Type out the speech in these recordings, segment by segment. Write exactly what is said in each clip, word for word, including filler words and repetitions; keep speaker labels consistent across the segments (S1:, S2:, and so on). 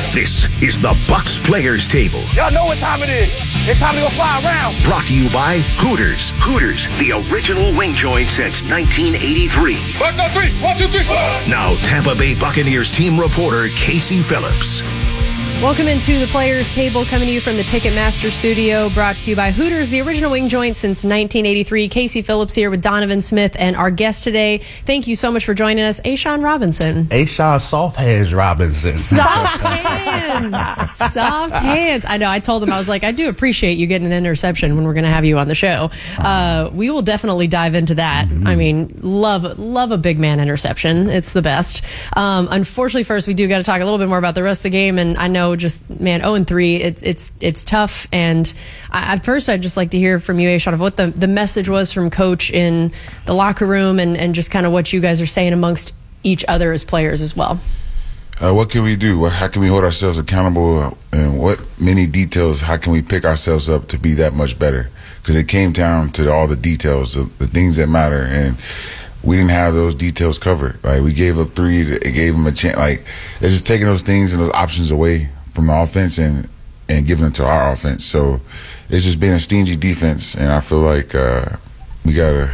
S1: This is the Bucks Players Table.
S2: Y'all know what time it is. It's time to go fly around.
S1: Brought to you by Hooters. Hooters, the original wing joint since nineteen eighty-three.
S2: One, two, three. One, two, three.
S1: Now, Tampa Bay Buccaneers team reporter Casey Phillips.
S3: Welcome into the Players Table, coming to you from the Ticketmaster studio, brought to you by Hooters, the original wing joint since nineteen eighty-three. Casey Phillips here with Donovan Smith and our guest today. Thank you so much for joining us, A'Shawn Robinson.
S4: A'Shawn Soft Hands Robinson.
S3: Soft hands. Soft hands. I know. I told him, I was like, I do appreciate you getting an interception when we're going to have you on the show. Uh, we will definitely dive into that. Mm-hmm. I mean, love love a big man interception. It's the best. Um, unfortunately, first, we do got to talk a little bit more about the rest of the game, and I know just, man, oh and three, it's it's it's tough. And I, at first, I'd just like to hear from you, A'Shawn, of what the, the message was from Coach in the locker room, and, and just kind of what you guys are saying amongst each other as players as well.
S5: Uh, what can we do? How can we hold ourselves accountable? And what many details, how can we pick ourselves up to be that much better? Because it came down to all the details, the, the things that matter. And we didn't have those details covered. Like, we gave up three, it gave them a chance. Like, it's just taking those things and those options away from the offense and, and giving it to our offense. So it's just been a stingy defense. And I feel like uh, we got to,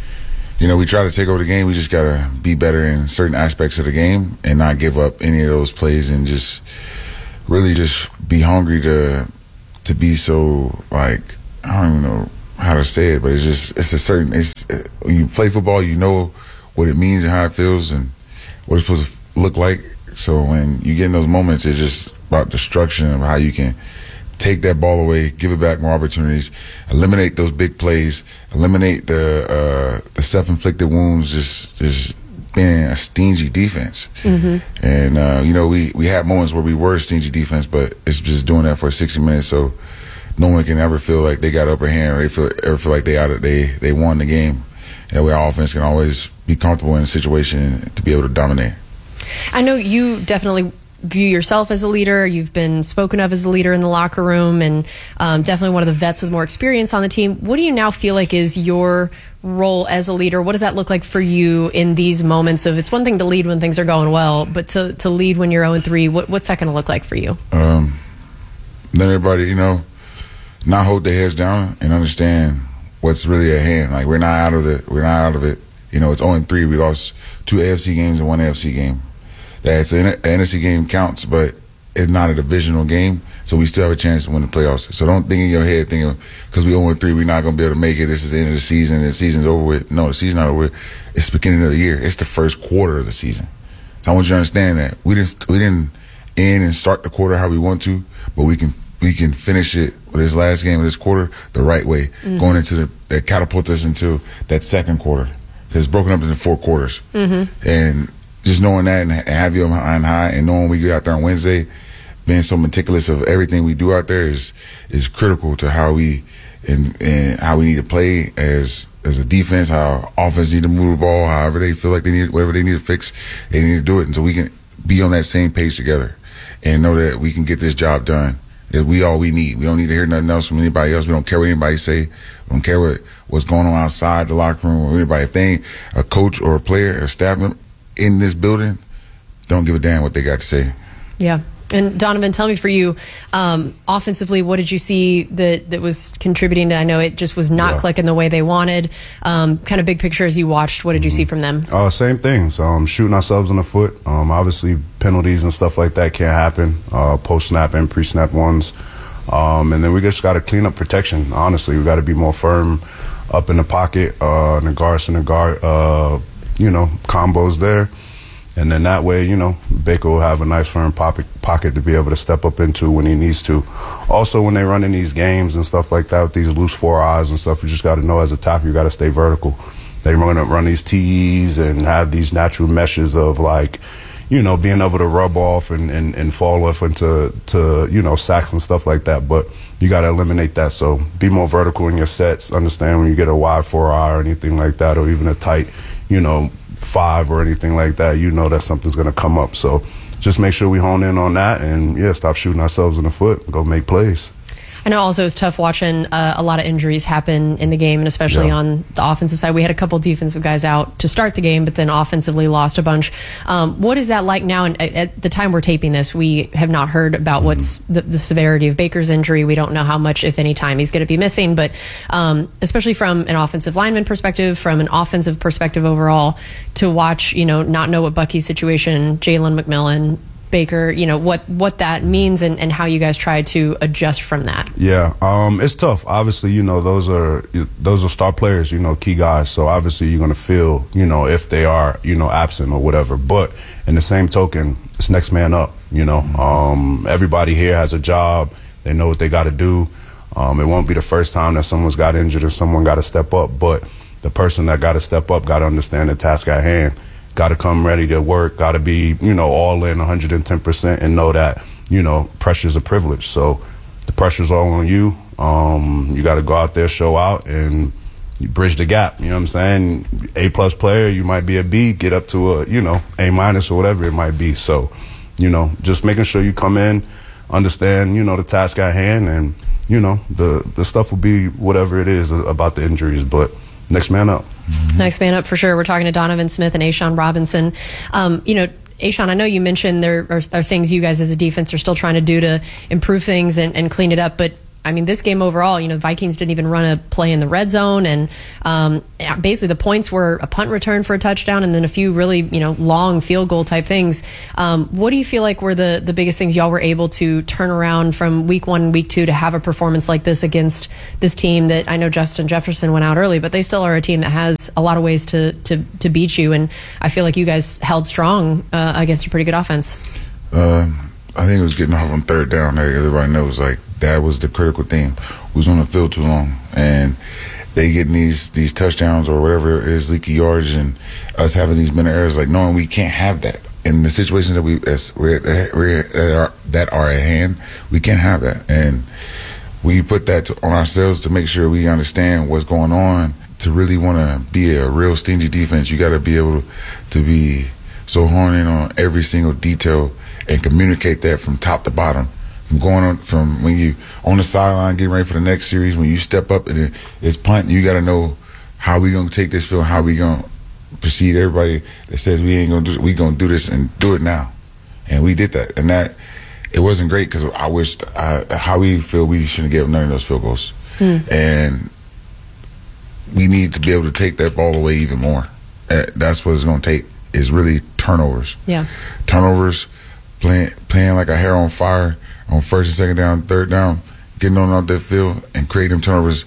S5: you know, we try to take over the game. We just got to be better in certain aspects of the game and not give up any of those plays and just really just be hungry to to be so, like, I don't even know how to say it, but it's just, it's a certain, it's, when you play football, you know what it means and how it feels and what it's supposed to look like. So when you get in those moments, it's just about destruction of how you can take that ball away, give it back more opportunities, eliminate those big plays, eliminate the uh, the self-inflicted wounds, just just being a stingy defense. Mm-hmm. And, uh, you know, we, we had moments where we were a stingy defense, but it's just doing that for sixty minutes so no one can ever feel like they got upper hand or they feel, ever feel like they out of, they, they won the game. That way our offense can always be comfortable in a situation to be able to dominate.
S3: I know you definitely view yourself as a leader. You've been spoken of as a leader in the locker room, and um, definitely one of the vets with more experience on the team. What do you now feel like is your role as a leader? What does that look like for you in these moments of, it's one thing to lead when things are going well, but to, to lead when you're oh and three, what, what's that going to look like for you?
S5: Um, let everybody, you know, not hold their heads down and understand what's really at hand. Like, we're not out of it. We're not out of it. You know, it's oh and three. We lost two A F C games and one A F C game. That's an N F C game counts, but it's not a divisional game, so we still have a chance to win the playoffs. So don't think in your head, thinking because we oh and three, we're not going to be able to make it. This is the end of the season, and the season's over with. No, the season's not over with. It's the beginning of the year. It's the first quarter of the season. So I want you to understand that we didn't we didn't end and start the quarter how we want to, but we can we can finish it with this last game of this quarter the right way, mm-hmm. going into the that catapult us into that second quarter because it's broken up into four quarters, mm-hmm. and just knowing that and have you on high and knowing we get out there on Wednesday, being so meticulous of everything we do out there is is critical to how we and, and how we need to play as as a defense, how offense need to move the ball, however they feel like they need, whatever they need to fix, they need to do it, and so we can be on that same page together and know that we can get this job done. That we all we need. We don't need to hear nothing else from anybody else. We don't care what anybody say. We don't care what what's going on outside the locker room or anybody. If they ain't a coach or a player or staff member in this building, don't give a damn what they got to say.
S3: Yeah. And Donovan, tell me for you, um, offensively, what did you see that, that was contributing to, I know it just was not yeah. clicking the way they wanted. Um, kind of big picture as you watched, what did you mm-hmm. see from them?
S4: Uh, same things. Um, shooting ourselves in the foot. Um, obviously, penalties and stuff like that can't happen. Uh, post-snap and pre-snap ones. Um, and then we just got to clean up protection, honestly. We got to be more firm up in the pocket, uh, in the guards and the guard, uh, you know, combos there. And then that way, you know, Baker will have a nice firm pocket, pocket to be able to step up into when he needs to. Also, when they run in these games and stuff like that with these loose four eyes and stuff, you just got to know as a tackle, you got to stay vertical. They run, run these T Es and have these natural meshes of, like, you know, being able to rub off and, and, and fall off into, to, you know, sacks and stuff like that. But you got to eliminate that. So be more vertical in your sets. Understand when you get a wide four eye or anything like that, or even a tight, you know, five or anything like that, you know that something's going to come up. So just make sure we hone in on that and, yeah, stop shooting ourselves in the foot and go make plays.
S3: I I know also it's tough watching uh, a lot of injuries happen in the game, and especially
S4: Yeah.
S3: on the offensive side. We had a couple defensive guys out to start the game, but then offensively lost a bunch. Um, what is that like now? And at, at the time we're taping this, we have not heard about what's the, the severity of Baker's injury. We don't know how much, if any, time he's going to be missing. But um, especially from an offensive lineman perspective, from an offensive perspective overall, to watch, you know, not know what Bucky's situation, Jalen McMillan, Baker, you know, what, what that means and, and how you guys try to adjust from that.
S4: Yeah, um, it's tough. Obviously, you know, those are those are star players, you know, key guys. So obviously you're going to feel, you know, if they are, you know, absent or whatever. But in the same token, it's next man up, you know. Um, everybody here has a job. They know what they got to do. Um, it won't be the first time that someone's got injured or someone got to step up. But the person that got to step up got to understand the task at hand. Got to come ready to work, got to be, you know, all in one hundred ten percent and know that, you know, pressure's a privilege. So the pressure's all on you. Um, you got to go out there, show out, and you bridge the gap. You know what I'm saying? A-plus player, you might be a B, get up to a, you know, A-minus or whatever it might be. So, you know, just making sure you come in, understand, you know, the task at hand, and, you know, the, the stuff will be whatever it is about the injuries. But next man up.
S3: Mm-hmm. Next man up for sure. We're talking to Donovan Smith and A'Shawn Robinson. Um, you know, A'Shawn, I know you mentioned there are, are things you guys as a defense are still trying to do to improve things and, and clean it up, but I mean, this game overall, you know, Vikings didn't even run a play in the red zone, and um, basically the points were a punt return for a touchdown and then a few really, you know, long field goal type things. Um, what do you feel like were the, the biggest things y'all were able to turn around from week one and week two to have a performance like this against this team that I know Justin Jefferson went out early, but they still are a team that has a lot of ways to, to, to beat you, and I feel like you guys held strong uh, against a pretty good offense.
S5: Uh, I think it was getting off on third down there. Everybody knows, like, that was the critical thing. We was on the field too long, and they getting these these touchdowns or whatever it is, leaky yardage, and us having these minor errors, like knowing we can't have that. In the situations that we as we're, we're, that, are, that are at hand, we can't have that. And we put that to, on ourselves to make sure we understand what's going on. To really want to be a real stingy defense, you got to be able to, to be so honed in on every single detail and communicate that from top to bottom. From going on, from when you on the sideline getting ready for the next series, when you step up and it, it's punt, you got to know how we gonna take this field, how we gonna proceed. Everybody that says we ain't gonna do, we gonna do this and do it now, and we did that. And that it wasn't great because I wished I, how we feel we shouldn't have given none of those field goals, hmm. and we need to be able to take that ball away even more. Uh, that's what it's gonna take is really turnovers.
S3: Yeah,
S5: turnovers, playing playing like a hair on fire. On first and second down, third down, getting on out that field and creating turnovers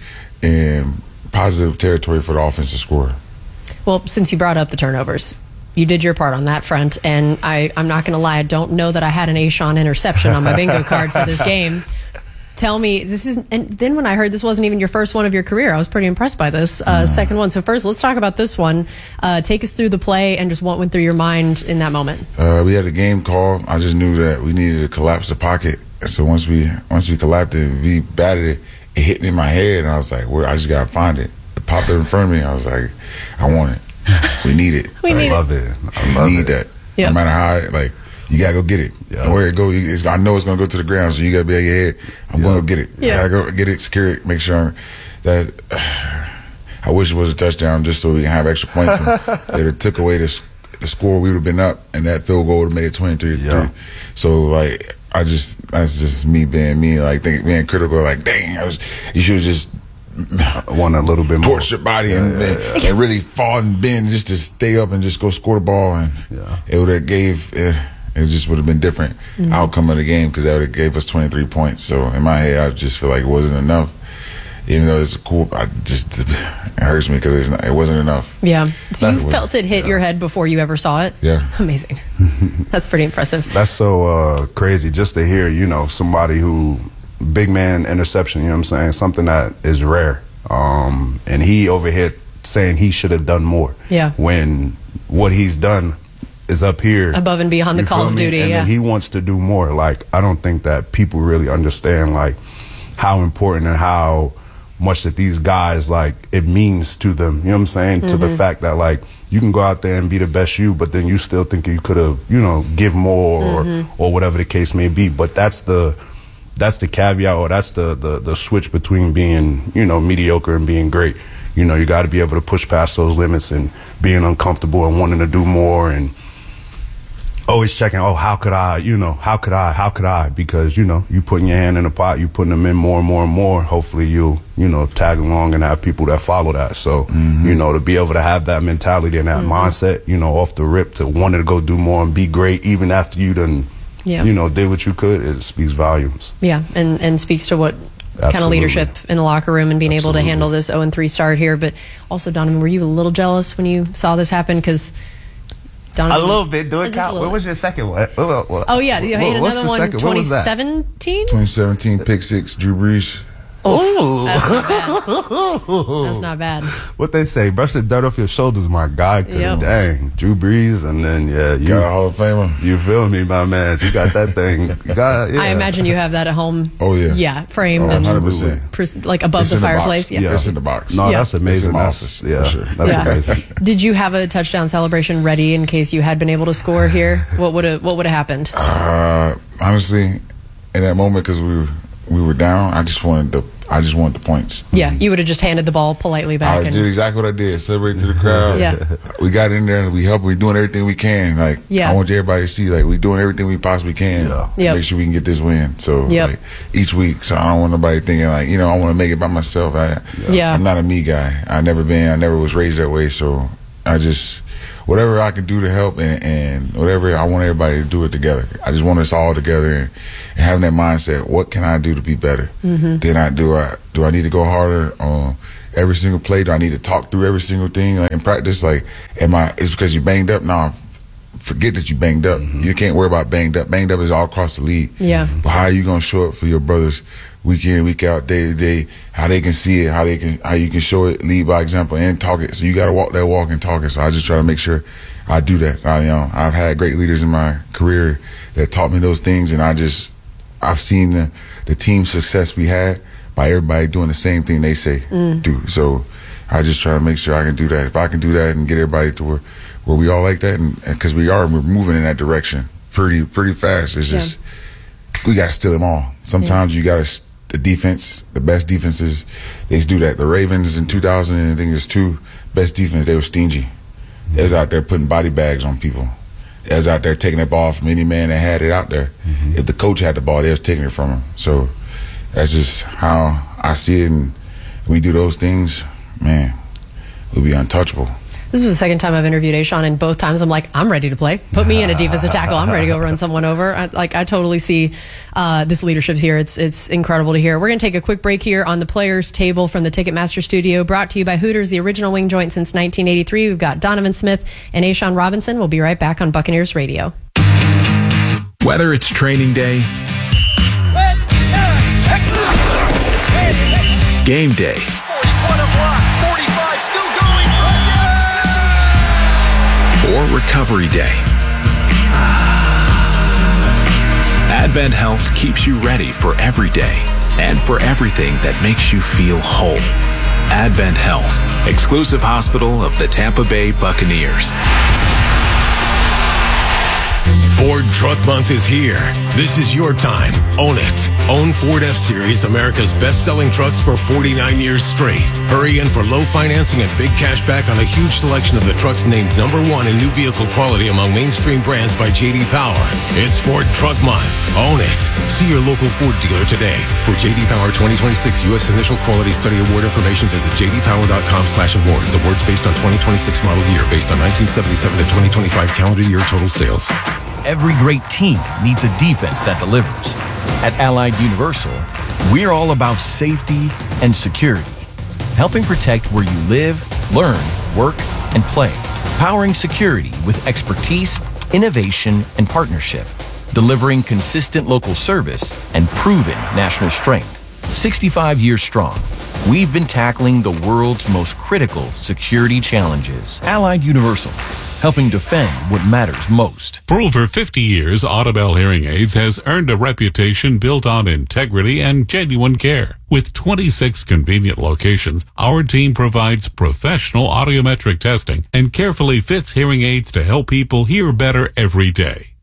S5: in positive territory for the offense to score.
S3: Well, since you brought up the turnovers, you did your part on that front, and I, I'm not going to lie, I don't know that I had an A'Shawn interception on my bingo card for this game. Tell me, this is, and then when I heard this wasn't even your first one of your career, I was pretty impressed by this uh, second one. So first, let's talk about this one. Uh, take us through the play and just what went through your mind in that moment.
S5: Uh, we had a game call. I just knew that we needed to collapse the pocket. So once we once we collapsed it, we batted it. It hit me in my head, and I was like, "Where? I just gotta find it." It popped up in front of me. I was like, "I want it. We need it.
S3: we
S5: like,
S3: need
S4: I love it. I love
S5: we need
S4: it.
S5: that.
S3: Yep.
S5: No matter how, it, like." You gotta go get it.
S4: Yeah.
S5: And where it go, it's, I know it's gonna go to the ground, so you gotta be at your head. I'm
S4: Yeah.
S5: gonna go get it.
S3: Yeah.
S5: I gotta go get it, secure it, make sure that. Uh, I wish it was a touchdown just so we can have extra points. And that it took away the, the score, we would have been up, and that field goal would have made it twenty-three to
S4: Yeah.
S5: three. So like, I just that's just me being me, like think, being critical. Like, dang, I was. You should have just.
S4: Want a little bit more.
S5: Torch your body and,
S4: yeah,
S5: and,
S4: yeah.
S5: and really fall and bend just to stay up and just go score the ball, and
S4: Yeah.
S5: it would have gave. Uh, It just would have been different mm-hmm. outcome of the game because that would have gave us twenty-three points. So in my head, I just feel like it wasn't enough. Even though it's cool, I just it hurts me because it wasn't enough.
S3: Yeah. So you
S5: That
S3: felt it hit
S4: yeah.
S3: your head before you ever saw it?
S5: Yeah.
S3: Amazing. That's pretty impressive.
S4: That's so uh, crazy just to hear, you know, somebody who, big man interception, you know what I'm saying, something that is rare. Um, and he over here saying he should have done more.
S3: Yeah.
S4: When what he's done is up here.
S3: Above and beyond the
S4: You
S3: Call
S4: feel
S3: of
S4: me?
S3: Duty,
S4: and
S3: yeah.
S4: then he wants to do more. Like, I don't think that people really understand, like, how important and how much that these guys, like, it means to them. You know what I'm saying? Mm-hmm. To the fact that, like, you can go out there and be the best you, but then you still think you could have, you know, give more mm-hmm. or, or whatever the case may be. But that's the that's the caveat, or that's the, the, the switch between being, you know, mediocre and being great. You know, you got to be able to push past those limits and being uncomfortable and wanting to do more and always checking, oh, how could I, you know, how could I, how could I? Because, you know, you putting your hand in the pot, you putting them in more and more and more. Hopefully you'll, you know, tag along and have people that follow that. So, mm-hmm. you know, to be able to have that mentality and that mm-hmm. mindset, you know, off the rip to want to go do more and be great even after you done, yeah. you know, did what you could, it speaks volumes.
S3: Yeah, and, and speaks to what
S4: Absolutely.
S3: kind of leadership in the locker room and being
S4: Absolutely.
S3: able to handle this oh and three start here. But also, Donovan, were you a little jealous when you saw this happen? Because Donovan,
S6: a little bit. Do it count? What was your second one? What, what, what,
S3: oh, yeah. You had
S6: what's
S3: another
S6: the
S3: one
S6: second?
S3: twenty seventeen?
S5: twenty seventeen pick six, Drew Brees.
S3: Oh, that's not bad. That's not bad.
S4: What they say, brush the dirt off your shoulders, my guy. Cause
S3: Yep.
S4: dang, Drew Brees, and then yeah, you
S5: Got a Hall of Famer.
S4: You feel me, my man? You got that thing. You got, yeah.
S3: I imagine you have that at home.
S5: Oh, yeah.
S3: Yeah, framed
S5: Oh,
S3: and
S5: one hundred percent.
S3: pres- like above
S5: It's
S3: the
S5: in the box.
S3: fireplace. Yeah.
S4: Yeah.
S5: It's in the box.
S4: No,
S3: Yeah.
S4: that's amazing.
S5: It's in my
S4: That's,
S5: office,
S4: yeah,
S5: for sure.
S4: that's
S3: Yeah.
S4: amazing.
S3: Did you have a touchdown celebration ready in case you had been able to score here? What would have What would have happened?
S5: Uh, honestly, in that moment, because we were we were down, I just wanted the I just wanted the points.
S3: Yeah, you would have just handed the ball politely back.
S5: I
S3: and,
S5: did exactly what I did. Celebrate to the crowd.
S3: Yeah.
S5: We got in there and we helped. We doing everything we can. Like
S3: Yeah.
S5: I want everybody to see like we doing everything we possibly can
S4: Yeah.
S5: to
S3: Yep.
S5: make sure we can get this win. So
S3: Yep.
S5: like each week. So I don't want nobody thinking like you know I want to make it by myself. I
S3: Yeah.
S5: I'm not a me guy. I never been. I never was raised that way. So I just whatever I can do to help and, and whatever I want everybody to do it together. I just want us all together and, and having that mindset. What can I do to be better? Mm-hmm. Then I do I do I need to go harder on every single play? Do I need to talk through every single thing like, in practice? Like, am I? It's because you banged up? No, forget that you banged up. Mm-hmm. You can't worry about banged up. Banged up is all across the league.
S3: Yeah.
S5: But how are you gonna show up for your brothers week in, week out, day to day? How they can see it, how they can, how you can show it, lead by example, and talk it. So you got to walk that walk and talk it. So I just try to make sure I do that. I, you know, I've had great leaders in my career that taught me those things, and I just, I've seen the, the team success we had by everybody doing the same thing they say mm. do. So I just try to make sure I can do that. If I can do that and get everybody to where, where we all like that, and because we are, we're moving in that direction pretty, pretty fast. It's just yeah. we got to steal them all. Sometimes yeah. you got to. The defense, the best defenses, they used to do that. The Ravens in two thousand, and I think it's two best defense. They were stingy. They was out there putting body bags on people. They was out there taking that ball from any man that had it out there. Mm-hmm. If the coach had the ball, they was taking it from him. So that's just how I see it. And we do those things, man, we'll be untouchable.
S3: This is the second time I've interviewed A'Shawn, and both times I'm like, I'm ready to play. Put me in a defensive tackle. I'm ready to go run someone over. I, like I totally see uh, this leadership here. It's it's incredible to hear. We're going to take a quick break here on the Players Table from the Ticketmaster Studio, brought to you by Hooters, the original wing joint since nineteen eighty-three. We've got Donovan Smith and A'Shawn Robinson. We'll be right back on Buccaneers Radio.
S7: Whether it's training day, game day, or recovery day, Advent Health keeps you ready for every day and for everything that makes you feel whole. Advent Health, exclusive hospital of the Tampa Bay Buccaneers.
S8: Ford Truck Month is here. This is your time. Own it. Own Ford F-Series, America's best-selling trucks for forty-nine years straight. Hurry in for low financing and big cash back on a huge selection of the trucks named number one in new vehicle quality among mainstream brands by J D Power. It's Ford Truck Month. Own it. See your local Ford dealer today. For J D Power twenty twenty-six U S Initial Quality Study Award information, visit j d power dot com slash awards. Awards based on twenty twenty-six model year, based on nineteen seventy-seven to twenty twenty-five calendar year total sales.
S9: Every great team needs a defense that delivers. At Allied Universal, we're all about safety and security, helping protect where you live, learn, work, and play. Powering security with expertise, innovation, and partnership. Delivering consistent local service and proven national strength. sixty-five years strong, we've been tackling the world's most critical security challenges. Allied Universal, helping defend what matters most.
S10: For over fifty years, Audibel Hearing Aids has earned a reputation built on integrity and genuine care. With twenty-six convenient locations, our team provides professional audiometric testing and carefully fits hearing aids to help people hear better every day.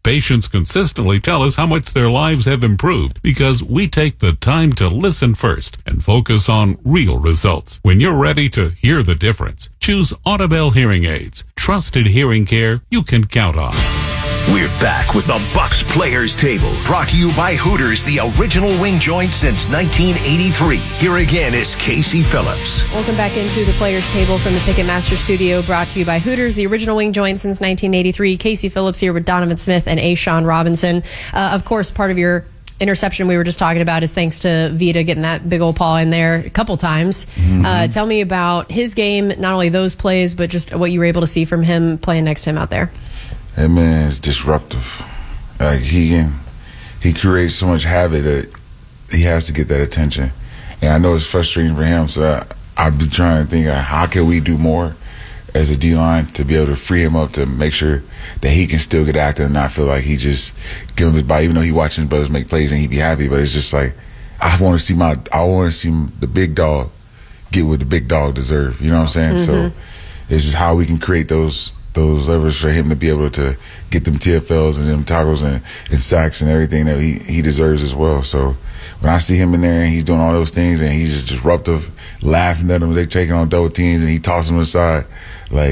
S10: Patients consistently tell us how much their lives have improved because we take the time to listen first and focus on real results. When you're ready to hear the difference, choose Audibel Hearing Aids. Trusted hearing care you can count on.
S1: We're back with the Bucks Players Table, brought to you by Hooters, the original wing joint since nineteen eighty-three. Here again is Casey Phillips.
S3: Welcome back into the Players Table from the Ticketmaster Studio, brought to you by Hooters, the original wing joint since nineteen eighty-three. Casey Phillips here with Donovan Smith and A'Shawn Robinson. Uh, of course, part of your interception we were just talking about is thanks to Vita getting that big old paw in there a couple times. Mm-hmm. Uh, tell me about his game, not only those plays, but just what you were able to see from him playing next to him out there.
S5: That man is disruptive. Like he can, he creates so much havoc that he has to get that attention. And I know it's frustrating for him, so I, I've been trying to think, uh, how can we do more as a D-line to be able to free him up to make sure that he can still get active and not feel like he just give him his body, even though he watching his brothers make plays and he be happy. But it's just like, I want to see my, I want to see the big dog get what the big dog deserve. You know what I'm saying? Mm-hmm. So it's just how we can create those those levers for him to be able to get them T F Ls and them tackles and, and sacks and everything that he, he deserves as well. So when I see him in there and he's doing all those things and he's just disruptive, laughing at them, they taking on double teams and he tosses them aside, like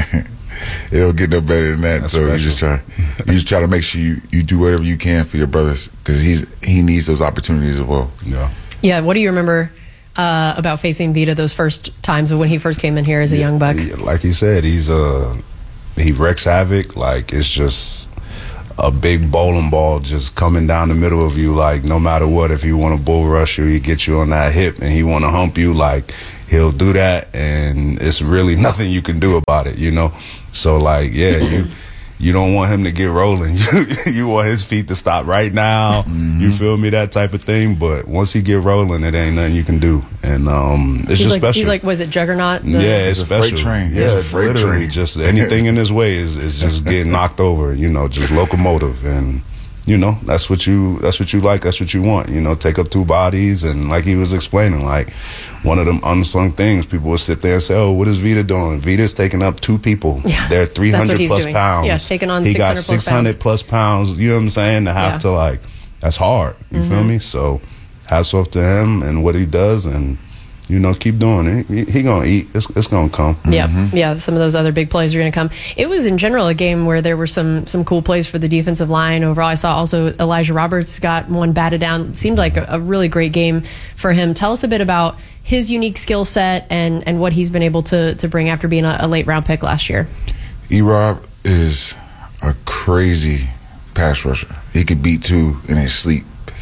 S5: it don't get no better than that. That's so special. you just try, you just try to make sure you, you do whatever you can for your brothers because he's he needs those opportunities as well.
S4: Yeah.
S3: Yeah. What do you remember uh, about facing Vita those first times of when he first came in here as a
S4: yeah,
S3: young buck?
S4: He, like he said, he's a. He wrecks havoc. Like, it's just a big bowling ball just coming down the middle of you. Like, no matter what, if he want to bull rush you, he get you on that hip and he want to hump you, like, he'll do that. And it's really nothing you can do about it, you know? So, like, yeah, you you don't want him to get rolling. You, you want his feet to stop right now. Mm-hmm. You feel me? That type of thing. But once he get rolling, it ain't nothing you can do. And um, it's
S3: he's
S4: just
S3: like,
S4: special.
S3: He's like, was it Juggernaut? The-
S4: yeah, it's,
S5: it's
S4: special.
S5: A freight train.
S4: Yeah,
S5: it's a freight
S4: literally
S5: train.
S4: Just anything in his way is, is just getting knocked over. You know, just locomotive. And you know, that's what you that's what you like. That's what you want. You know, take up two bodies. And like he was explaining, like one of them unsung things, people will sit there and say, "Oh, what is Vita doing?" Vita's taking up two people.
S3: Yeah,
S4: they're three hundred plus
S3: doing.
S4: pounds.
S3: Yeah, taking on
S4: he
S3: six hundred
S4: got six hundred plus pounds. You know what I'm saying? To have
S3: yeah.
S4: to like, that's hard. You mm-hmm. feel me? So, hats off to him and what he does, and you know, keep doing it. He, he gonna eat. It's, it's gonna come.
S3: Yeah,
S4: mm-hmm.
S3: yeah. Some of those other big plays are gonna come. It was in general a game where there were some some cool plays for the defensive line overall. I saw also Elijah Roberts got one batted down. It seemed like a, a really great game for him. Tell us a bit about his unique skill set and, and what he's been able to to bring after being a, a late round pick last year.
S5: E-Rob is a crazy pass rusher. He could beat two in his sleep.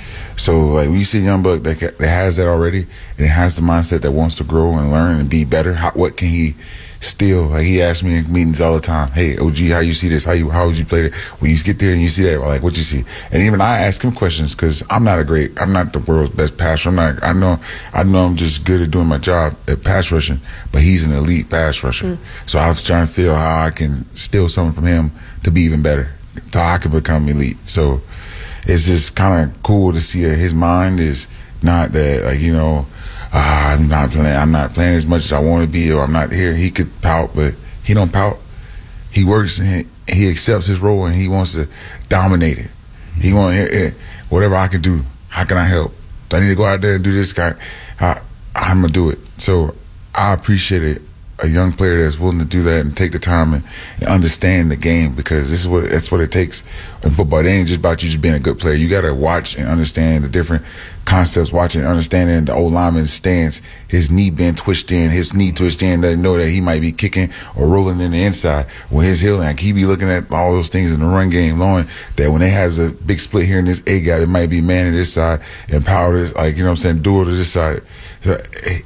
S5: So, like, when you see a young buck that, that has that already and has the mindset that wants to grow and learn and be better, how, what can he steal? Like, he asks me in meetings all the time, "Hey, O G, how you see this? How you how would you play it?" When you get there and you see that, like, what you see? And even I ask him questions because I'm not a great, I'm not the world's best passer. I'm not, I know, I know I'm just good at doing my job at pass rushing, but he's an elite pass rusher. Mm. So I was trying to feel how I can steal something from him to be even better, so I can become elite. So it's just kind of cool to see that his mind is not that, like, you know, uh, I'm not playing. I'm not playing as much as I want to be, or I'm not here. He could pout, but he don't pout. He works and he, he accepts his role, and he wants to dominate it. He want eh, whatever I can do. How can I help? Do I need to go out there and do this guy? I, I'm gonna do it. So I appreciate it. A young player that's willing to do that and take the time and, and understand the game, because this is what that's what it takes in football. It ain't just about you just being a good player. You got to watch and understand the different concepts, watching and understanding the old lineman's stance, his knee being twitched in, his knee twitched in, that know that he might be kicking or rolling in the inside. When his heel, like, he be looking at all those things in the run game, knowing that when they has a big split here in this A gap, it might be man to this side and power to, like, you know what I'm saying, dual to this side. So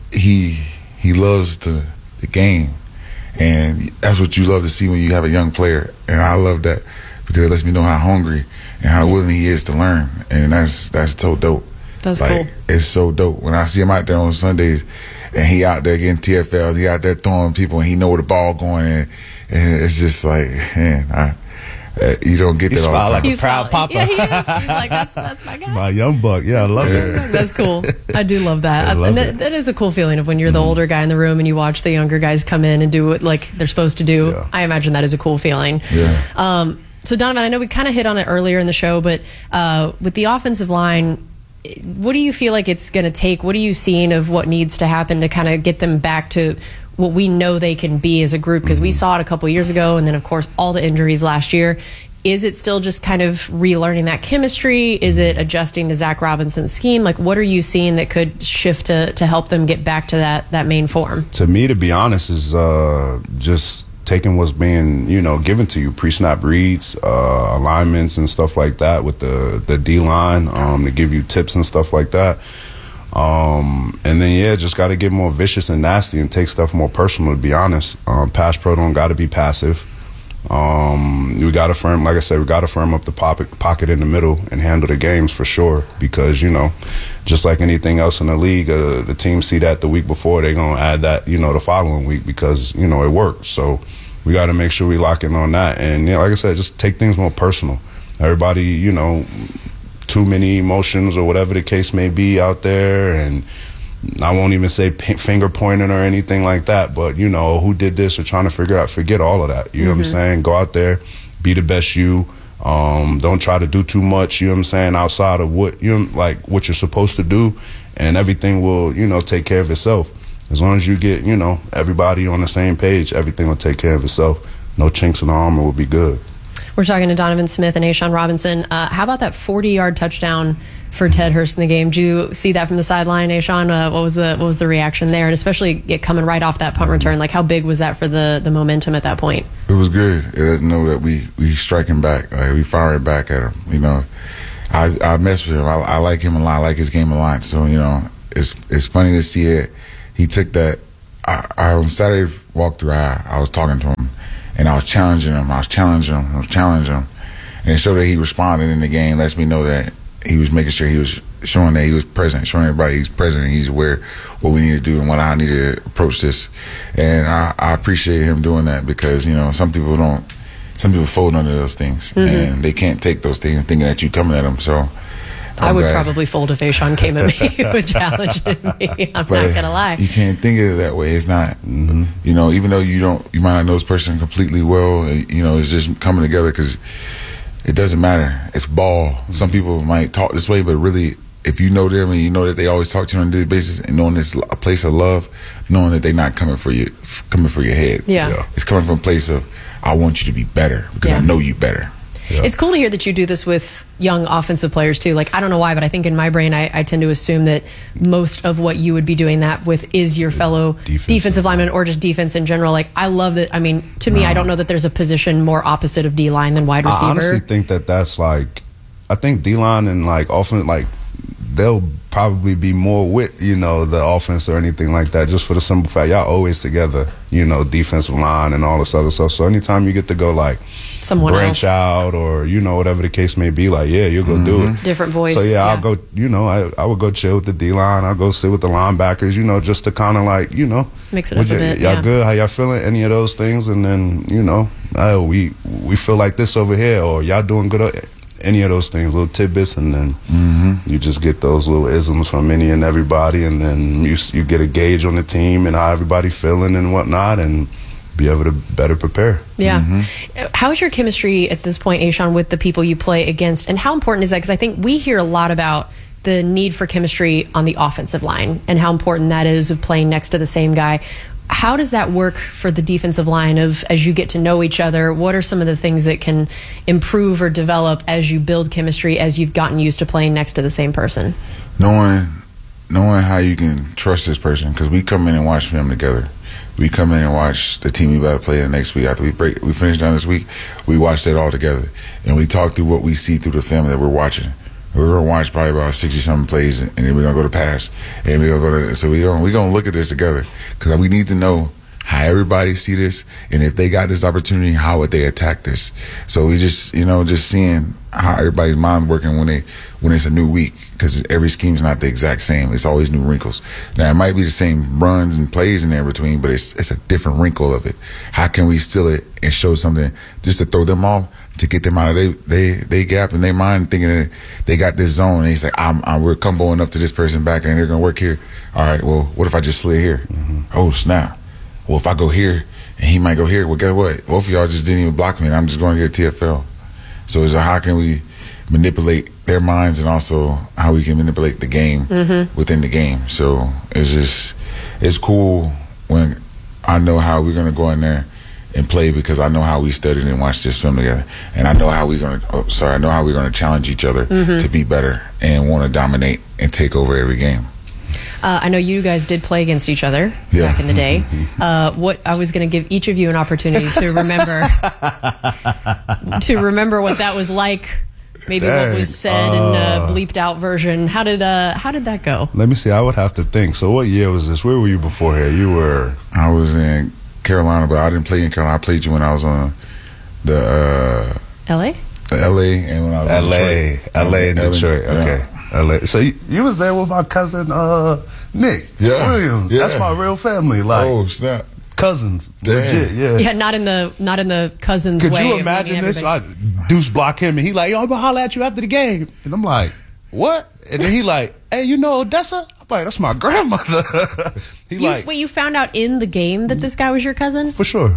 S5: he he loves to the game, and that's what you love to see when you have a young player, and I love that because it lets me know how hungry and how willing he is to learn, and that's that's so dope.
S3: That's
S5: like,
S3: cool.
S5: It's so dope when I see him out there on Sundays, and he out there getting T F Ls, he out there throwing people, and he know where the ball going, and, and it's just like, man, I. Uh, you don't get that all the time.
S6: Like
S3: He's
S6: a proud
S3: smiling.
S6: papa.
S3: Yeah, he is. He's like, that's, that's my guy.
S4: My young buck. Yeah, I love it.
S3: That's cool. I do love that.
S4: I love
S3: and that,
S4: it.
S3: that is a cool feeling of when you're the older guy in the room and you watch the younger guys come in and do what like they're supposed to do.
S4: Yeah.
S3: I imagine that is a cool feeling.
S5: Yeah.
S3: Um, So, Donovan, I know we kind of hit on it earlier in the show, but uh, with the offensive line, what do you feel like it's going to take? What are you seeing of what needs to happen to kind of get them back to what we know they can be as a group? Because mm-hmm. we saw it a couple years ago, and then, of course, all the injuries last year. Is it still just kind of relearning that chemistry? Is it adjusting to Zach Robinson's scheme? Like, what are you seeing that could shift to, to help them get back to that, that main form?
S4: To me, to be honest, is uh, just taking what's being, you know, given to you, pre-snap reads, uh, alignments and stuff like that with the, the D-line um, to give you tips and stuff like that. Um, and then, yeah, just got to get more vicious and nasty and take stuff more personal, to be honest. Um, pass pro don't got to be passive. Um, we got to firm, like I said, we got to firm up the pocket, pocket in the middle and handle the games for sure. Because, you know, just like anything else in the league, uh, the teams see that the week before, they're going to add that, you know, the following week because, you know, it worked. So we got to make sure we lock in on that. And, yeah, like I said, just take things more personal. Everybody, you know, too many emotions or whatever the case may be out there, and I won't even say p- finger pointing or anything like that, but, you know, who did this or trying to figure out, forget all of that. You know mm-hmm. what I'm saying? Go out there, be the best you. Um, don't try to do too much, you know what I'm saying, outside of what, you know, like what you're supposed to do, and everything will, you know, take care of itself. As long as you get, you know, everybody on the same page, everything will take care of itself. No chinks in the armor will be good.
S3: We're talking to Donovan Smith and A'Shawn Robinson. Uh, how about that forty-yard touchdown for Ted Hurst in the game? Did you see that from the sideline, A'Shawn? Uh, what was the what was the reaction there? And especially it coming right off that punt return, like how big was that for the, the momentum at that point?
S5: It was good. It doesn't know that we we striking back, like we firing back at him. You know, I I mess with him. I, I like him a lot. I like his game a lot. So you know, it's it's funny to see it. He took that. I, I on Saturday walkthrough, I, I was talking to him, and I was challenging him. I was challenging him. I was challenging him, and it showed that he responded in the game. Lets me know that he was making sure he was showing that he was present, showing everybody he's present and he's aware what we need to do and what I need to approach this. And I, I appreciate him doing that because, you know, some people don't, some people fold under those things mm-hmm. and they can't take those things thinking that you coming at them. So I'm
S3: I would
S5: glad.
S3: probably fold if A'Shawn came at me with challenging me. I'm
S5: but
S3: not going to lie.
S5: You can't think of it that way. It's not, mm-hmm. you know, even though you don't, you might not know this person completely well, you know, it's just coming together because it doesn't matter. It's ball. Some people might talk this way, but really, if you know them and you know that they always talk to you on a daily basis, and knowing it's a place of love, knowing that they're not coming for you, coming for your head.
S3: Yeah. yeah.
S5: It's coming from a place of, I want you to be better because yeah. I know you better.
S3: Yeah. It's cool to hear that you do this with young offensive players too. Like, I don't know why, but I think in my brain I, I tend to assume that most of what you would be doing that with is your fellow defensive, defensive lineman or just defense in general. Like, I love that. I mean, to me, no. I don't know that there's a position more opposite of D-line than wide receiver.
S4: I honestly think that that's like, I think D-line and like offense, like they'll probably be more with, you know, the offense or anything like that, just for the simple fact y'all always together, you know, defensive line and all this other stuff. So anytime you get to go like
S3: someone
S4: branch
S3: else.
S4: out or, you know, whatever the case may be, like, yeah, you'll go mm-hmm. do it.
S3: Different voice.
S4: So, yeah,
S3: yeah.
S4: I'll go, you know, I, I would go chill with the D-line. I'll go sit with the linebackers, you know, just to kind of like, you know.
S3: Mix it up
S4: you,
S3: a bit,
S4: Y'all
S3: yeah.
S4: good? How y'all feeling? Any of those things? And then, you know, oh, we, we feel like this over here, or y'all doing good. Any of those things, little tidbits, and then mm-hmm. you just get those little isms from any and everybody, and then you you get a gauge on the team and how everybody feeling and whatnot, and be able to better prepare.
S3: Yeah. Mm-hmm. How's your chemistry at this point, A'Shawn, with the people you play against, and how important is that? Because I think we hear a lot about the need for chemistry on the offensive line and how important that is of playing next to the same guy. How does that work for the defensive line of as you get to know each other? What are some of the things that can improve or develop as you build chemistry, as you've gotten used to playing next to the same person?
S5: Knowing knowing how you can trust this person, because we come in and watch film together. We come in and watch the team we about to play the next week. After we break, we finish down this week, we watch that all together. And we talk through what we see through the film that we're watching. We're going to watch probably about sixty-something plays, and then we're going to go to pass. And we're going to go to, so we're going we're going to look at this together, because we need to know how everybody see this, and if they got this opportunity, how would they attack this? So we just, you know, just seeing how everybody's mind working when they when it's a new week, because every scheme's not the exact same. It's always new wrinkles. Now, it might be the same runs and plays in there between, but it's it's a different wrinkle of it. How can we steal it and show something just to throw them off, to get them out of they they they gap in their mind, thinking that they got this zone, and he's like, I'm, I'm we're comboing up to this person back, and they're gonna work here. All right, well, what if I just slid here? Mm-hmm. Oh snap! Well, if I go here and he might go here, well, guess what? Both of y'all just didn't even block me, and I'm just going to get a T F L. So it's a, how can we manipulate their minds and also how we can manipulate the game mm-hmm. within the game. So it's just, it's cool when I know how we're going to go in there and play because I know how we studied and watched this film together. And I know how we're going to, oh, sorry, I know how we're going to challenge each other mm-hmm. to be better and want to dominate and take over every game.
S3: Uh, I know you guys did play against each other
S5: yeah.
S3: back in the day. Uh, what I was going to give each of you an opportunity to remember, to remember what that was like. Maybe Dang. What was said uh, in a bleeped out version. How did uh, how did that go?
S4: Let me see. I would have to think. So what year was this? Where were you before here? You were.
S5: I was in Carolina, but I didn't play in Carolina. I played you when I was on the uh,
S3: L A.
S5: L A, and when I was
S4: L A,
S5: in Detroit.
S4: L A,
S5: L A
S4: Detroit.
S5: yeah.
S4: Okay. L A. So you, you was there with my cousin uh, Nick
S5: yeah.
S4: Williams.
S5: Yeah.
S4: That's my real family. Like,
S5: oh snap.
S4: Cousins,
S5: Damn.
S4: legit, yeah.
S3: Yeah, not in the not in the cousins
S4: Could
S3: way.
S4: Could you imagine this? I deuce block him, and he like, "Yo, I'm gonna holler at you after the game," and I'm like, "What?" And then he like, "Hey, you know Odessa?" I'm like, "That's my grandmother." he
S3: you,
S4: like,
S3: wait, you found out in the game that this guy was your cousin?
S4: For sure.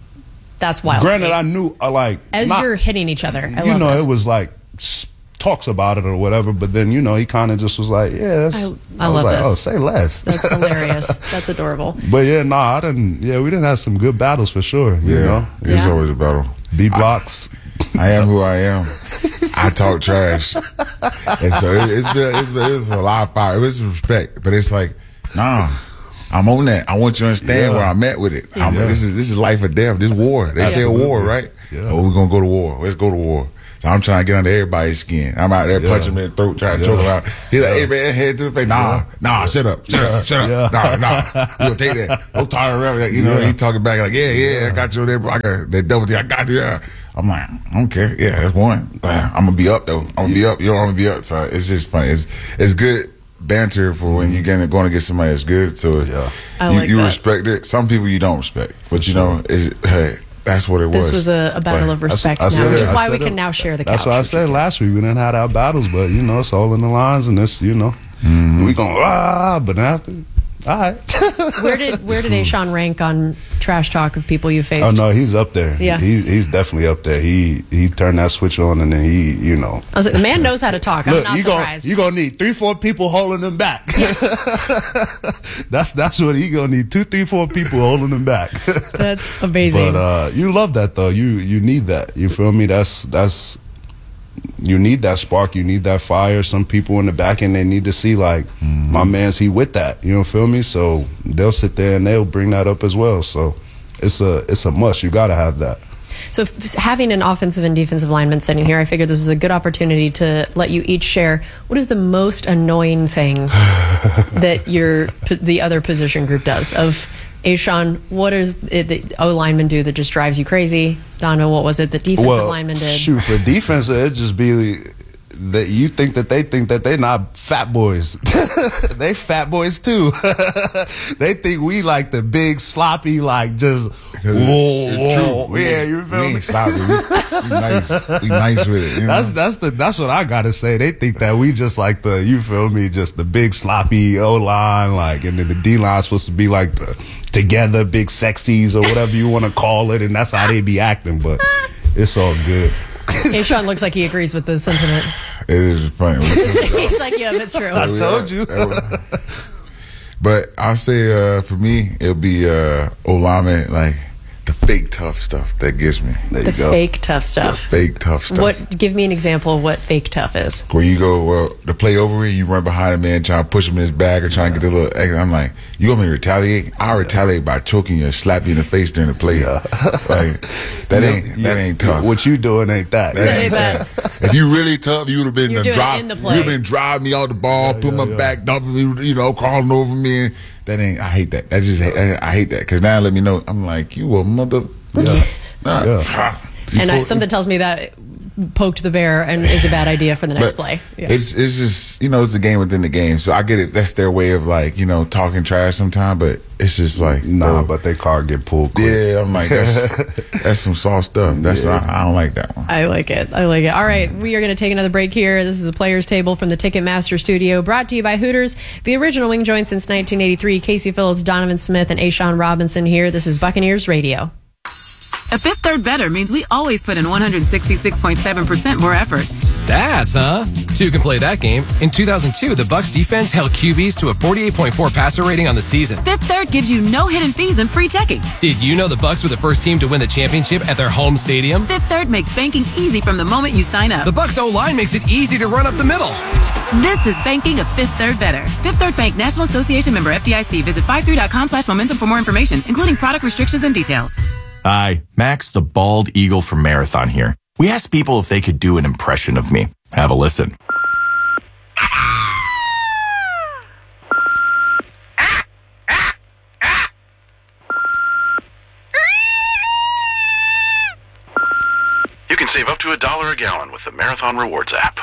S3: That's wild.
S4: Granted, I knew, I like
S3: as
S4: not,
S3: you're hitting each other. I
S4: you
S3: love
S4: know,
S3: this.
S4: it was like talks about it or whatever, but then you know he kind of just was like, yeah, that's,
S3: I, I,
S4: I was
S3: love
S4: like,
S3: this.
S4: oh, say less.
S3: That's hilarious. That's adorable.
S4: But yeah, nah, I didn't. Yeah, we didn't have some good battles for sure. You
S5: yeah,
S4: know,
S5: it's
S3: yeah.
S5: always a battle.
S4: B blocks.
S5: I, I am who I am. I talk trash, and so it, it's been it's been it's a lot of fire. It's respect, but it's like, nah. I'm on that. I want you to understand
S4: yeah.
S5: where I'm at with it. I'm,
S4: yeah.
S5: This is this is life or death. This war. They Absolutely. say a war, right?
S4: Yeah.
S5: Oh, we're gonna go to war. Let's go to war. So I'm trying to get under everybody's skin. I'm out there yeah. punching him in the throat, trying to yeah. choke him out. He's like, hey, man, head to the face. Nah, yeah. nah, shut up, shut up, shut up. Yeah. Nah, nah, you gonna take that. Don't tire around. You know, yeah. he talking back like, yeah, yeah, yeah, I got you there, bro. I got that double T. I got you. Yeah. I'm like, I don't care. Yeah, that's one. I'm gonna be up though. I'm gonna be up. You know, I'm gonna be up. So it's just funny. It's it's good banter for when you're gonna going to get somebody that's good. So
S4: yeah.
S5: you,
S3: like
S5: you
S3: that.
S5: respect it. Some people you don't respect, but you know, it's, hey. That's what it was.
S3: This was a, a battle
S5: but
S3: of respect
S4: I, I
S3: now,
S4: said,
S3: which is
S4: I
S3: why we
S4: it,
S3: can now share the couch.
S4: That's what I said last week. We didn't have our battles, but, you know, it's all in the lines, and it's, you know, mm-hmm. we going, ah, but after, all right.
S3: Where did where did A'Shawn rank on trash talk of people you faced?
S4: Oh, no, he's up there.
S3: Yeah.
S4: He, he's definitely up there. He he turned that switch on, and then he, you know.
S3: I was like, the man knows how to talk. I'm
S4: Look,
S3: not
S4: you
S3: surprised.
S4: You're going to need three, four people holding him back. that's that's what he going to need. Two, three, four people holding him back.
S3: That's amazing.
S4: But uh, you love that, though. You you need that. You feel me? That's that's you need that spark. You need that fire. Some people in the back end, they need to see, like, mm-hmm. my man's he with that. You know, feel me? So they'll sit there and they'll bring that up as well. So it's a it's a must. You got to have that.
S3: So f- having an offensive and defensive lineman sitting here, I figured this is a good opportunity to let you each share what is the most annoying thing that your the other position group does. Of A'Shawn, what does the O lineman do that just drives you crazy? Donovan, what was it that defensive
S4: well,
S3: lineman did?
S4: Shoot, for defense, it'd just be that you think that they think that they're not fat boys. They fat boys too. They think we like the big sloppy, like just whoa, whoa.
S5: We
S4: yeah, you feel
S5: we
S4: me?
S5: Ain't sloppy. We, we nice. We nice with it. You know?
S4: That's that's the that's what I gotta say. They think that we just like the you feel me, just the big sloppy O line, like, and then the D line's supposed to be like the together big sexies or whatever you want to call it, and that's how they be acting. But it's all good.
S3: A'Shawn looks like he agrees with this sentiment.
S5: It is funny.
S3: He's like, yeah, it's true.
S4: I told you.
S5: But I'll say uh, for me, it'll be uh, O-lineman, like the fake tough stuff that gets me.
S4: There
S3: the
S4: you go.
S3: fake tough stuff.
S5: The fake tough stuff.
S3: What? Give me an example of what fake tough is.
S5: Where you go, well, the play over it, you run behind a man, trying to push him in his back or trying to get the little extra. I'm like, you want me to retaliate? I'll retaliate by choking you and slap you in the face during the play. Yeah. Like, that ain't that ain't tough.
S4: What you doing ain't that.
S5: That ain't that. If you really tough, you would have been
S3: You're
S5: the
S3: doing
S5: drop.
S3: it in the play.
S5: You've been driving me off the ball,
S4: Yeah,
S5: put
S4: yeah,
S5: my
S4: yeah.
S5: back, dumping me, you know, crawling over me. And that ain't. I hate that. That's just. I, I hate that because now let me know. I'm like, you a mother.
S4: Yeah.
S5: Nah.
S4: Yeah.
S3: And I, something tells me that poked the bear and is a bad idea for the next
S5: But
S3: play. Yeah.
S5: It's it's just, you know, it's a game within the game. So I get it. That's their way of, like, you know, talking trash sometimes. But it's just like,
S4: Nah,
S5: bro,
S4: but they car get pulled quick.
S5: yeah, I'm like, that's that's some soft stuff. That's
S4: Yeah.
S5: I, I don't like that one.
S3: I like it. I like it. All right, we are going to take another break here. This is the Players Table from the Ticketmaster Studio, brought to you by Hooters, the original wing joint since nineteen eighty-three. Casey Phillips, Donovan Smith, and A'Shawn Robinson here. This is Buccaneers Radio.
S11: A Fifth Third Better means we always put in one hundred sixty-six point seven percent more effort.
S12: Stats, huh? Two can play that game. In two thousand two, the Bucs defense held Q Bs to a forty-eight point four passer rating on the season.
S11: Fifth Third gives you no hidden fees and free checking.
S12: Did you know the Bucs were the first team to win the championship at their home stadium?
S11: Fifth Third makes banking easy from the moment you sign up.
S12: The Bucs O-line makes it easy to run up the middle.
S11: This is banking a Fifth Third Better. Fifth Third Bank, National Association member F D I C. Visit fifty-three.com slash momentum for more information, including product restrictions and details.
S13: Hi, Max the Bald Eagle from Marathon here. We asked people if they could do an impression of me. Have a listen.
S14: You can save up to a dollar a gallon with the Marathon Rewards app.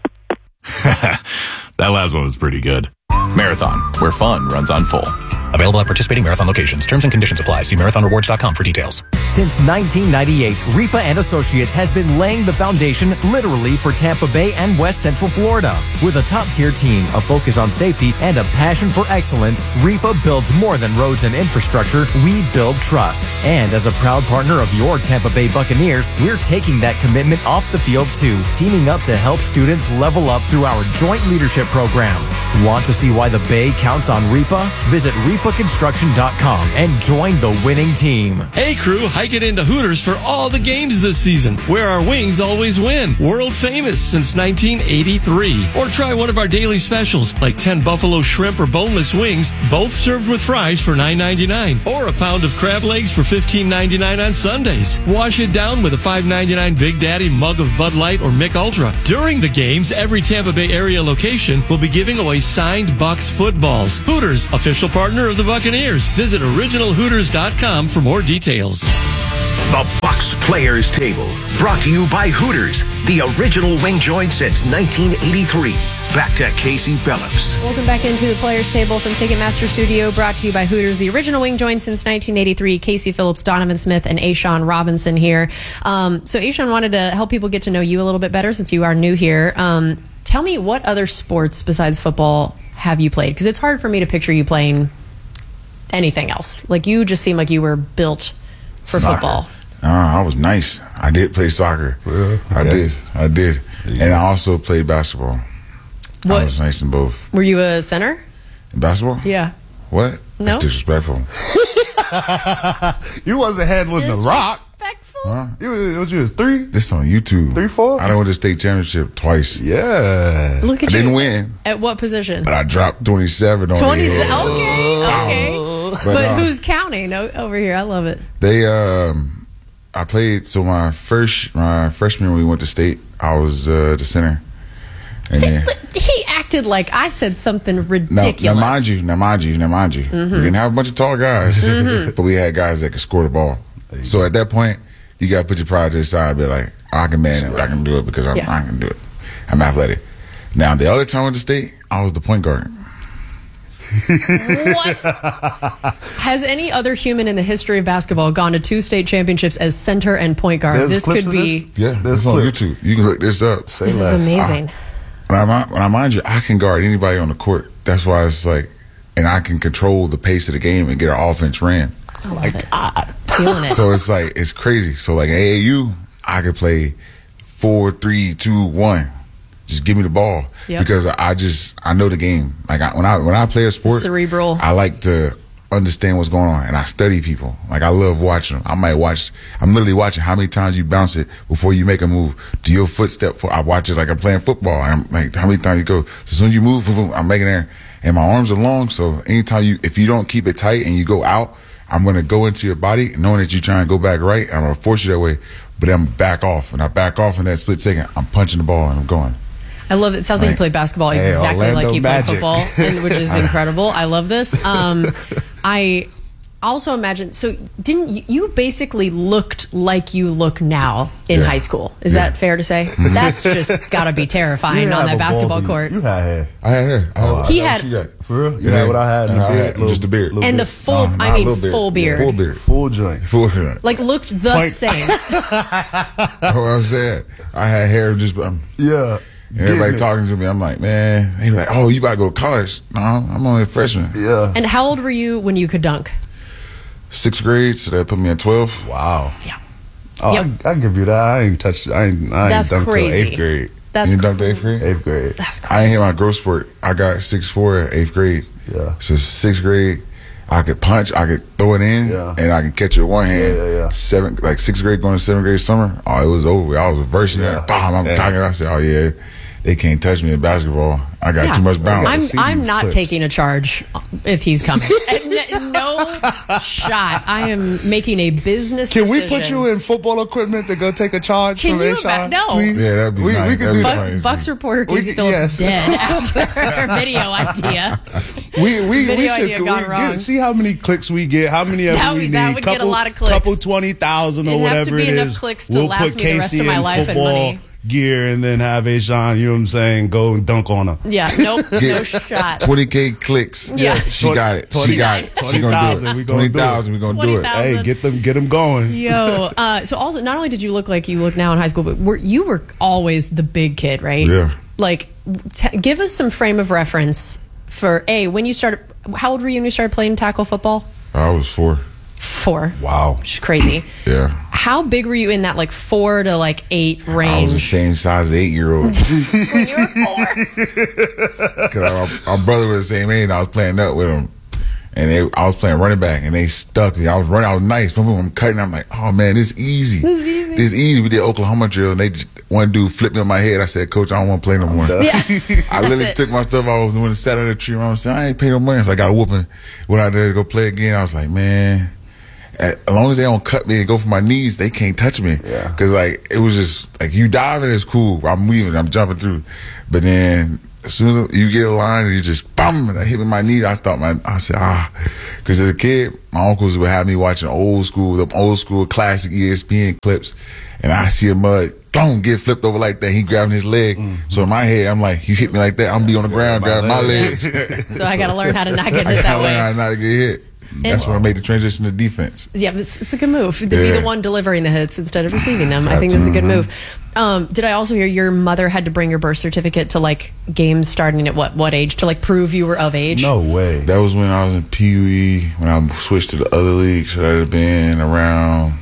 S13: That last one was pretty good. Marathon, where fun runs on full.
S15: Available at participating Marathon locations. Terms and conditions apply. See marathon rewards dot com for details.
S16: Since nineteen ninety-eight, Repa and Associates has been laying the foundation literally for Tampa Bay and West Central Florida. With a top-tier team, a focus on safety, and a passion for excellence, Repa builds more than roads and infrastructure. We build trust. And as a proud partner of your Tampa Bay Buccaneers, we're taking that commitment off the field too, teaming up to help students level up through our joint leadership program. Want to see why the Bay counts on Repa? Visit repa construction dot com and join the winning team.
S17: Hey crew, hike it into Hooters for all the games this season, where our wings always win. World famous since nineteen eighty-three. Or try one of our daily specials, like ten buffalo shrimp or boneless wings, both served with fries for nine ninety-nine. Or a pound of crab legs for fifteen ninety-nine on Sundays. Wash it down with a five ninety-nine Big Daddy mug of Bud Light or Mick Ultra. During the games, every Tampa Bay area location will be giving away signed Bucs footballs. Hooters, official partner of the Buccaneers. Visit original hooters dot com for more details.
S1: The Bucs Players Table, brought to you by Hooters, the original wing joint since nineteen eighty-three. Back to Casey Phillips.
S3: Welcome back into the Players Table from Ticketmaster Studio, brought to you by Hooters, the original wing joint since nineteen eighty-three. Casey Phillips, Donovan Smith, and Ashawn Robinson here. Um, so Ashawn wanted to help people get to know you a little bit better since you are new here. Um, tell me, what other sports besides football have you played? Because it's hard for me to picture you playing anything else. Like, you just seem like you were built for
S5: Soccer.
S3: football.
S5: Uh, I was nice. I did play soccer. For real? I
S3: Okay.
S5: did. I did. And I also played basketball.
S3: What?
S5: I was nice in both.
S3: Were you a center?
S5: In basketball?
S3: Yeah.
S5: What?
S3: No.
S5: That's disrespectful.
S4: You wasn't handling the rock.
S5: Huh?
S4: You, what you was three?
S5: This on YouTube.
S4: Three, four?
S5: I won the state championship twice.
S4: Yeah.
S3: Look at
S5: I
S3: you.
S5: didn't win,
S3: At what position?
S5: but I dropped twenty-seven on
S3: twenty-seven.
S5: the
S3: Okay, okay. But,
S5: But, uh,
S3: who's counting o- over here? I love it.
S5: They, um, I played, so my first, my freshman year when we went to state, I was uh, the center. And
S3: See,
S5: then,
S3: but he acted like I said something
S5: now,
S3: ridiculous.
S5: now mind you, now mind you, now mind you,
S3: Mhm.
S5: we didn't have a bunch of tall guys,
S3: Mhm.
S5: but we had guys that could score the ball. So at that point, you got to put your pride to the side, be like, I can man it, I can do it because I'm,
S3: Yeah.
S5: I can do it. I'm athletic. Now, the other time I went to state, I was the point guard.
S3: What? Has any other human in the history of basketball gone to two state championships as center and point guard?
S5: There's
S3: this
S5: clips
S3: could
S5: of
S3: be.
S5: Yeah, this on YouTube. You can look this up.
S3: This is amazing.
S5: When I, mi- when I mind you, I can guard anybody on the court. That's why it's like, and I can control the pace of the game and get our offense ran.
S3: I love it. Feeling it.
S5: So it's like, it's crazy. So like A A U, I could play four, three, two, one. Just give me the ball.
S3: Yep.
S5: Because I just, I know the game. Like I, when I when I play a sport,
S3: Cerebral.
S5: I like to understand what's going on, and I study people. Like I love watching them. I might watch. I'm literally watching how many times you bounce it before you make a move. Do your footstep? For, I watch it like I'm playing football. I'm like, how many times you go? So as soon as you move, boom, boom, I'm making there, and my arms are long. So anytime you, if you don't keep it tight and you go out, I'm gonna go into your body, knowing that you're trying to go back right. I'm gonna force you that way, but I'm back off, and I back off in that split second. I'm punching the ball and I'm going.
S3: I love it. It sounds like you play basketball
S5: Hey,
S3: exactly
S5: Orlando
S3: like you
S5: Magic.
S3: play football, and, which is incredible. I love this. Um, I also imagine. So, didn't you, you basically looked like you look now in
S4: Yeah.
S3: high school? Is
S4: Yeah.
S3: that fair to say? That's just got to be terrifying
S4: You
S3: on
S4: have
S3: that
S4: a
S3: basketball
S4: bald
S3: court.
S4: You had hair.
S5: I had hair. I
S3: He
S5: I know
S3: had-
S5: what you got.
S4: For real? You had what I had in the
S5: I
S4: beard,
S5: had
S4: little-
S5: just a beard.
S3: And the full,
S5: No,
S3: I
S5: not a
S3: mean,
S5: little beard.
S3: full beard.
S5: Full beard.
S4: Full joint.
S5: Full joint.
S3: Like looked the
S4: Point.
S3: same.
S5: That's what I'm saying. I had hair just. Um,
S4: Yeah.
S5: Everybody
S4: Getting it.
S5: talking to me. I'm like, man. They like, oh, you about to go to college? No, I'm only a freshman.
S4: Yeah.
S3: And how old were you when you could dunk?
S5: Sixth grade, so that put me at twelve.
S4: Wow.
S3: Yeah.
S4: Oh,
S3: Yep.
S4: I, I give you that. I ain't touched. I ain't. I
S3: That's
S4: ain't dunked till
S3: crazy.
S4: eighth grade.
S3: That's
S5: you dunked eighth grade?
S4: Eighth grade.
S3: That's
S5: I
S3: crazy.
S5: ain't hit my growth spurt. I got six foot four at eighth grade.
S4: Yeah.
S5: So sixth grade, I could punch, I could throw it in,
S4: Yeah.
S5: and I could catch it with one hand.
S4: Yeah, yeah, yeah.
S5: Seven, like sixth grade going to seventh grade summer, oh, it was over. I was reversing
S4: Yeah.
S5: it. Bam, I'm
S4: Yeah.
S5: talking. I said, oh yeah, they can't touch me in basketball. I got
S3: Yeah.
S5: too much bounce.
S3: I'm
S4: see
S3: I'm
S4: these
S3: not
S4: clips.
S3: taking a charge if he's coming. N- no shot. I am making a business
S4: Can we
S3: decision.
S4: put you in football equipment to go take a charge
S3: Can
S4: from
S3: you
S4: Ashawn?
S3: ima- no.
S4: Please?
S5: Yeah, that'd be
S4: we,
S5: nice.
S4: We can
S5: That'd
S4: do
S5: be
S4: that.
S5: funny.
S3: Buck, Bucks reporter
S4: We-
S3: Casey Phillips
S4: yes.
S3: dead after her video idea.
S4: We we, we
S3: Video
S4: should
S3: idea
S4: we
S3: gone wrong.
S4: get, see how many clicks we get. How many of
S3: That
S4: them we
S3: would-
S4: need?
S3: that would get a
S4: couple,
S3: lot of clicks.
S4: Couple twenty thousand or
S3: It'd have to
S4: whatever
S3: be
S4: it
S3: enough
S4: is.
S3: clicks to
S4: we'll
S3: last
S4: put
S3: me the rest
S4: Casey
S3: of my
S4: in
S3: life and
S4: football
S3: money.
S4: gear and then have Ashawn. You know what I'm saying? Go and dunk on her.
S3: Yeah, nope, no
S5: Get
S3: shot.
S5: twenty K clicks.
S3: Yeah.
S5: She got it. She
S4: twenty-
S5: got it. She
S4: twenty
S5: gonna
S4: thousand,
S5: do
S4: we
S5: it.
S4: gonna
S5: Twenty
S4: do it.
S5: thousand. We gonna do it.
S3: twenty thousand.
S4: Hey, get them, get them going.
S3: Yo, uh, so also not only did you look like you look now in high school, but were, you were always the big kid, right?
S5: Yeah.
S3: Like, t- give us some frame of reference for a when you started. How old were you when you started playing tackle football?
S5: I was four.
S3: Four.
S4: Wow,
S3: which is crazy.
S5: Yeah.
S3: How big were you in that like four to like eight range?
S5: I was the same size as eight year old.
S3: when you were four.
S5: Because our brother was the same age, and I was playing up with him. And they, I was playing running back, and they stuck me. I was running, I was nice. Boom, boom, I'm cutting. I'm like, oh man, this is easy.
S3: This is easy.
S5: This is easy. We did Oklahoma drill, and they just, one dude flipped me on my head. I said, Coach, I don't want to play no more.
S3: Yeah,
S5: I literally
S3: it.
S5: took my stuff. I was when it sat on the tree. I was saying, I ain't pay no money, so I got a whooping. Went out there to go play again. I was like, man, as long as they don't cut me and go for my knees, they can't touch me.
S4: Yeah.
S5: Because like it was just like you diving is cool. I'm weaving, I'm jumping through, but then as soon as you get a line and you just bum, and I hit with my knee, I thought my I said ah, because as a kid, my uncles would have me watching old school, the old school classic E S P N clips, and I see a mud. Don't get flipped over like that. He grabbing his leg. Mm-hmm. So in my head, I'm like, you hit me like that, I'm gonna be on the ground
S4: my
S5: grabbing my
S4: legs.
S5: legs.
S3: So I got to learn how to not get
S5: I
S3: hit that
S5: gotta learn
S3: way.
S5: how not to get hit. That's when I made the transition to defense.
S3: Yeah, it's, it's a good move to be
S5: Yeah.
S3: the one delivering the hits instead of receiving them. I think this is a good move. Um, did I also hear your mother had to bring your birth certificate to like games starting at what what age to like prove you were of age?
S4: No way.
S5: That was when I was in P U E, when I switched to the other league. So that would have been around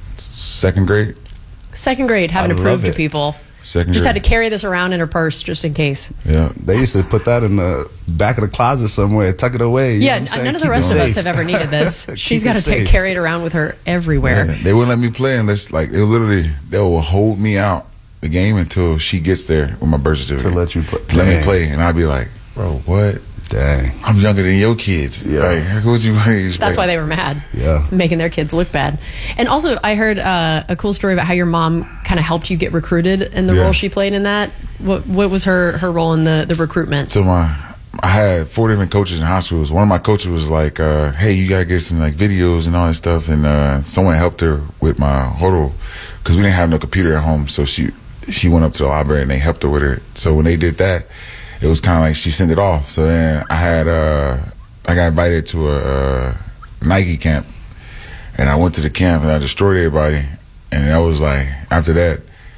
S5: second grade.
S3: Second grade, having
S4: I
S3: to prove
S4: love
S3: to
S4: it.
S3: people.
S5: Second
S3: Just
S5: grade.
S3: had to carry this around in her purse just in case.
S5: Yeah.
S4: They used to put that in the back of the closet somewhere, tuck it away. you know
S3: Yeah,
S4: what I'm saying?
S3: none of the
S4: Keep it
S3: rest of us
S4: safe.
S3: have ever needed this. She's
S4: Keep
S3: got
S4: it
S3: to take
S4: safe.
S3: carry it around with her everywhere.
S5: Yeah, they wouldn't let me play unless, like, they literally, they will hold me out the game until she gets there with my birth certificate.
S4: To let you play.
S5: To let me
S4: Dang.
S5: play. And I'd be like, bro, what?
S4: Dang.
S5: I'm younger than your kids.
S4: Yeah.
S5: Like, what you
S3: That's why they were mad.
S4: Yeah.
S3: Making their kids look bad. And also, I heard uh, a cool story about how your mom kind of helped you get recruited in the
S5: Yeah.
S3: role she played in that. What what was her, her role in the, the recruitment?
S5: So my, I had four different coaches in high schools. One of my coaches was like, uh, "Hey, you gotta get some like videos and all that stuff." And uh, someone helped her with my huddle because we didn't have no computer at home. So she she went up to the library and they helped her with it. So when they did that, it was kind of like she sent it off. So then I had uh, I got invited to a, uh Nike camp, and I went to the camp and I destroyed everybody. And that was like after that.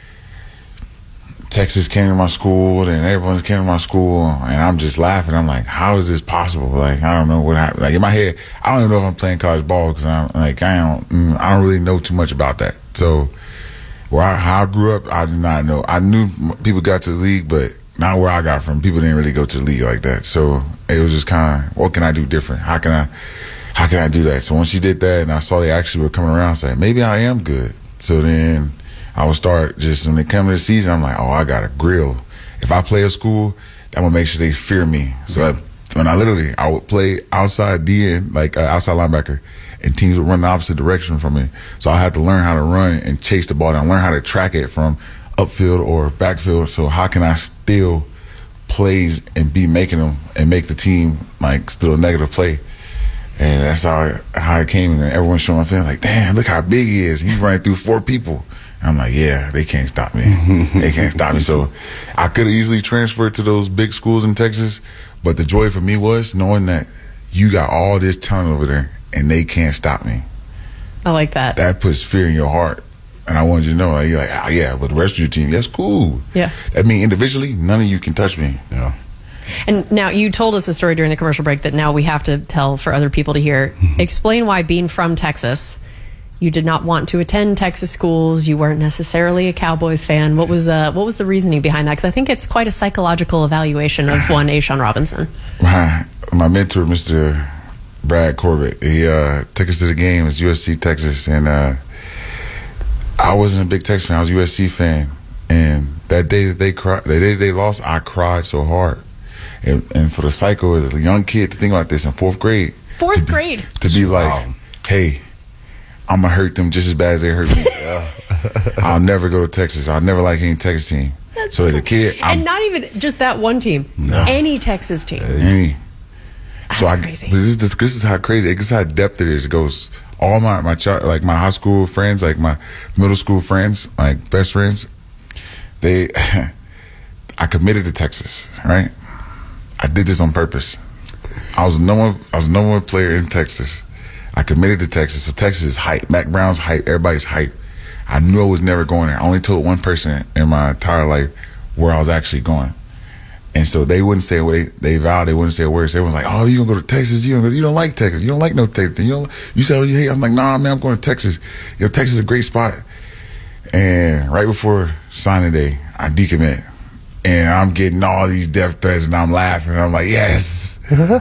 S5: Texas came to my school, and everyone came to my school, and I'm just laughing. I'm like, how is this possible? Like, I don't know what happened. Like in my head, I don't even know if I'm playing college ball because I'm like, I don't, mm, I don't really know too much about that. So, where I, how I grew up, I did not know. I knew people got to the league, but not where I got from. People didn't really go to the league like that. So it was just kind of, what can I do different? How can I, how can I do that? So once she did that, and I saw they actually were coming around, I said, maybe I am good. So then I would start just when they come to the season, I'm like, oh, I got a grill. If I play a school, I'm gonna make sure they fear me. So I, when I literally, I would play outside D N, like uh, outside linebacker, and teams would run the opposite direction from me. So I had to learn how to run and chase the ball and learn how to track it from upfield or backfield. So how can I steal plays and be making them and make the team like still a negative play? And that's how it, how it came. And then everyone showing my fan like, damn, look how big he is. He's running through four people. I'm like, yeah, they can't stop me. They can't stop me. So I could have easily transferred to those big schools in Texas, but the joy for me was knowing that you got all this talent over there and they can't stop me.
S3: I like that.
S5: That puts fear in your heart. And I wanted you to know, like, you're like, oh, yeah, but the rest of your team, that's cool.
S3: Yeah.
S5: That means individually, none of you can touch me.
S4: Yeah.
S3: And now you told us a story during the commercial break that now we have to tell for other people to hear. Explain why being from Texas You did not want to attend Texas schools. You weren't necessarily a Cowboys fan. What was uh, what was the reasoning behind that? Because I think it's quite a psychological evaluation of one A'Shawn Robinson.
S5: My, my mentor, Mister Brad Corbett, he uh, took us to the game. It was U S C Texas, and uh, I wasn't a big Texas fan. I was a U S C fan, and that day that they cried, the day they lost, I cried so hard. And, and for the cycle as a young kid to think about this in fourth grade,
S3: fourth
S5: to be,
S3: grade,
S5: to be like, hey, I'm gonna hurt them just as bad as they hurt me. I'll never go to Texas. I'll never like any Texas team. That's so as a kid,
S3: and
S5: I'm,
S3: not even just that one team,
S5: no.
S3: any Texas team.
S5: Any.
S3: That's
S5: so I,
S3: crazy.
S5: This is this is how crazy. This is how depth it is. It goes all my my child, like my high school friends, like my middle school friends, like best friends. They, I committed to Texas, right? I did this on purpose. I was number I was number one player in Texas. I committed to Texas, so Texas is hype. Mac Brown's hype. Everybody's hype. I knew I was never going there. I only told one person in my entire life where I was actually going, and so they wouldn't say a word. They vowed they wouldn't say a word. So everyone's like, "Oh, you gonna go to Texas? You don't, you don't like Texas? You don't like no Texas? You don't, you said oh, you hate?" I'm like, "Nah, man, I'm going to Texas. Yo, Texas is a great spot." And right before signing day, I decommit. And I'm getting all these death threats, and I'm laughing. And I'm like, yes,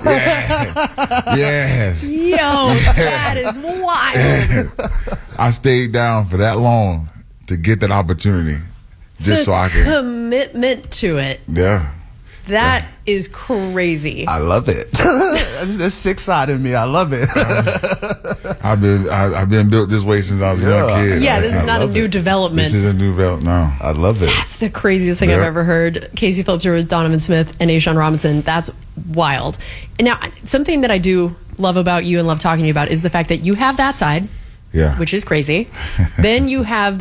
S5: yes, yes.
S3: Yo, that is wild.
S5: I stayed down for that long to get that opportunity, just
S3: the
S5: so I can
S3: commitment to it.
S5: Yeah,
S3: that yeah. is crazy.
S6: I love it. That's the sick side of me. I love it.
S5: I've been I, I've been built this way since I was a
S6: yeah.
S5: young kid.
S3: Yeah,
S5: like,
S3: this is
S5: I
S3: not a new
S5: it.
S3: development.
S5: This is a new development. No,
S6: I love it.
S3: That's the craziest thing yeah. I've ever heard. Casey Phillips here with Donovan Smith and A'Shawn Robinson. That's wild. And now, something that I do love about you and love talking to you about is the fact that you have that side,
S5: yeah,
S3: which is crazy. Then you have